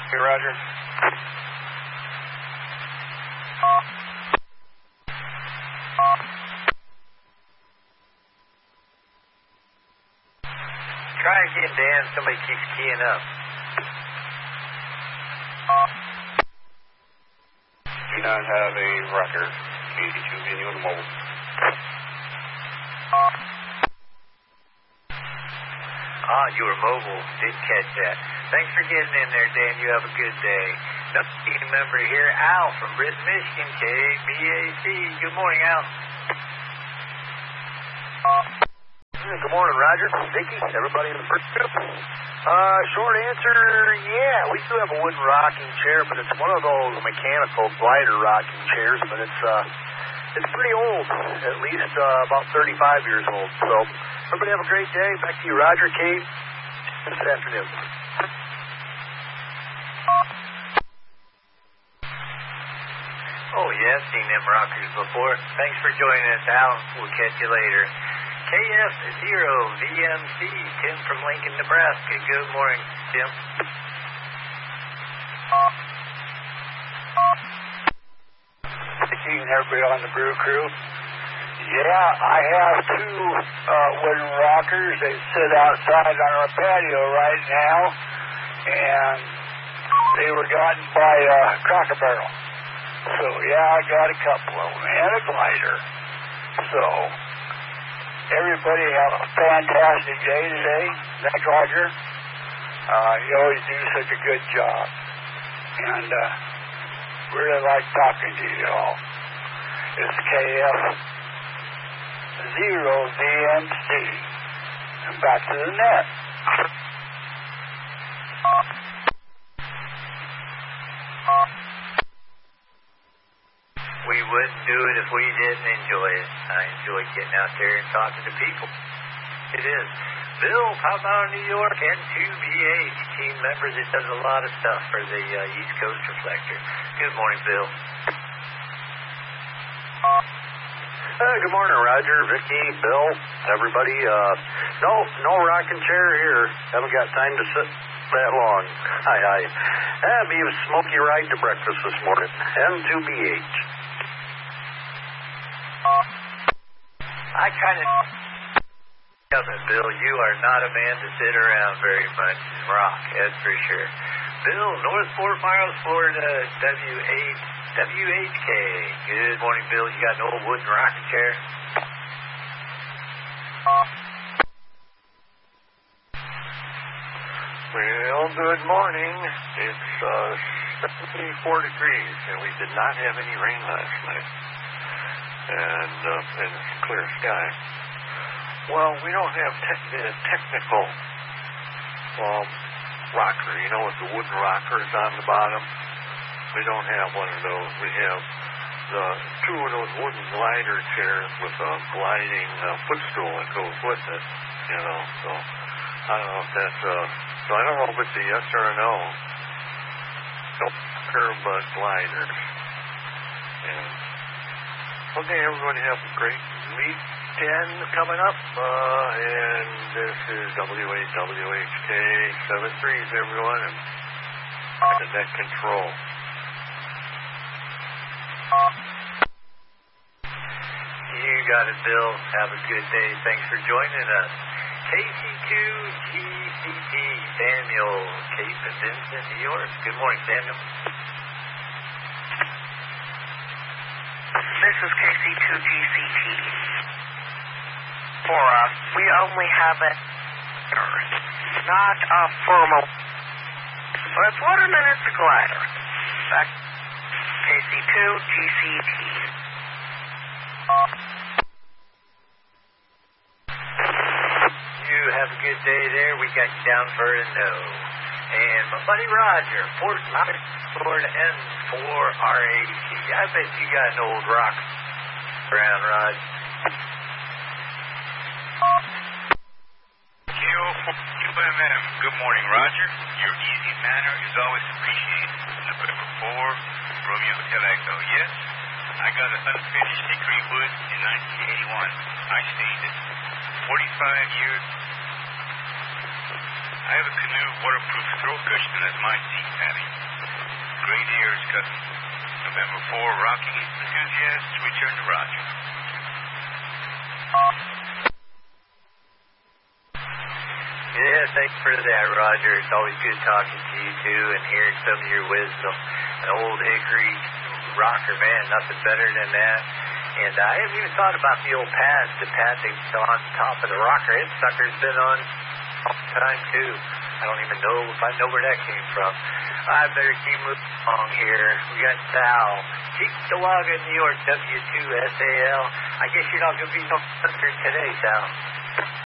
Hey, Roger. Try again, Dan. Somebody keeps keying up. Do not have a record. 82 in you in the mobile. You were mobile. Didn't catch that. Thanks for getting in there, Dan. You have a good day. Another team member here, Al from Britain, Michigan, KBAC. Good morning, Al. Good morning, Roger. Vicky, everybody in the first group. Short answer, yeah, we do have a wooden rocking chair, but it's one of those mechanical glider rocking chairs, but it's pretty old, at least about 35 years old. So, everybody have a great day. Back to you, Roger, Kate. Good afternoon. Oh, yeah, I've seen them rockers before. Thanks for joining us, Al. We'll catch you later. KF0VMC, Tim from Lincoln, Nebraska. Good morning, Tim. And everybody on the brew crew. Yeah, I have two wooden rockers. They sit outside on our patio right now, and they were gotten by Cracker Barrel. So, yeah, I got a couple of them, and a glider. So, everybody have a fantastic day today. Thanks, Roger. You always do such a good job. And really like talking to you all. It's KF0VMC. And back to the net. We wouldn't do it if we didn't enjoy it. I enjoy getting out there and talking to people. It is. Bill, how about New York and 2BH team members? It does a lot of stuff for the East Coast Reflector. Good morning, Bill. Good morning, Roger, Vicky, Bill, everybody. No rocking chair here. Haven't got time to sit that long. Hi. Be a smoky ride to breakfast this morning. N2BH. I kind of it, Bill. You are not a man to sit around very much and rock, that's for sure. Bill, North Fort Myers, Florida, WHK. Good morning, Bill. You got an old wooden rocking chair? Well, good morning. It's 74 degrees, and we did not have any rain last night. And it's clear sky. Well, we don't have technical rocker, with the wooden rockers on the bottom. We don't have one of those. We have two of those wooden glider chairs with a gliding footstool that goes with it, So I don't know if that's so I don't know if it's a yes or a no. No rocker, but gliders. And okay, everybody have a great weekend coming up. And this is WHK 73s, everyone, and the net control. You got it, Bill. Have a good day. Thanks for joining us. KC2GCT, Samuel, Cape and Vincent, New York. Good morning, Samuel. This is KC2GCT. For us, we only have it, not a formal. So it's water and it's a glider. Back KC2GCT. You have a good day there. We got you down for a no. And my buddy Roger, Fort Myers, Florida, N4RAC. I bet you got an old rock around, Rod. KO4QMM. Good morning, Roger. Your easy manner is always appreciated. November 4, Romeo Hotel Echo. Yes, I got an unfinished hickory wood in 1981. I stained it. 45 years. I have a canoe waterproof throw cushion as my seat padding. Great ears, cousin. November 4, rocking enthusiasts return to Roger. Yeah, thanks for that, Roger. It's always good talking to you, too, and hearing some of your wisdom. An old hickory rocker, man, nothing better than that. And I haven't even thought about the old pads, the pad that's on top of the rocker. That sucker's been on all the time, too. I don't even know if I know where that came from. I better keep moving along here. We got Sal. Cheektowaga, New York, W2SAL. I guess you're not going to be no hunter today, Sal.